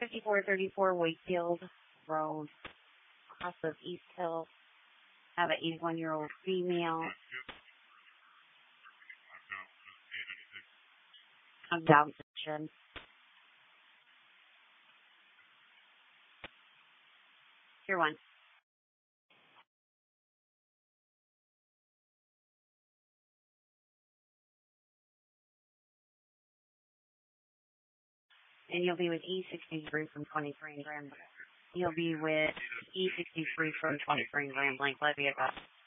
5434 Wakefield Road, cross of East Hill. Have an 81-year-old female. Of Down syndrome. Tier 1. And you'll be with E63 from 23 in Grand. You'll be with E63 from 23 in Grand Blanc, Lafayette.